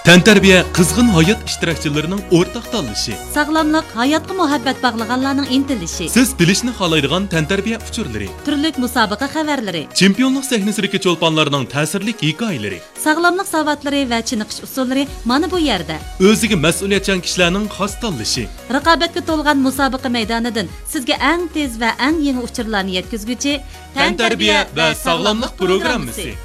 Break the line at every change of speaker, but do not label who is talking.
Tantarbiya qizg'in hayot ishtirokchilarining o'rtaq tanlashi.
Sog'lomlik hayotga muhabbat bog'laganlarning intilishi.
Siz bilishni xohlaydigan tantarbiya uchurlari.
Turlik musobaqa xabarlari.
Chempionlik sahnasidagi cho'lponlarning ta'sirli hikoyalari.
Sog'lomlik savotlari va chiniqish usullari mana bu yerda.
O'ziga mas'uliyatchan kishilarning xos tanlashi.
Raqobatga to'lgan musobaqa maydonidan sizga eng tez va eng yangi uchurlarni yetkazguchi
Tantarbiya va sog'lomlik programmasi.